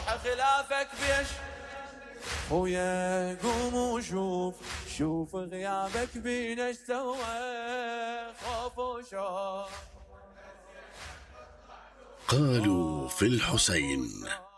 خلافك بيش خويا قوم وشوف شوف غيابك بينا ايش سوى خوف وشوق. قالوا في الحسين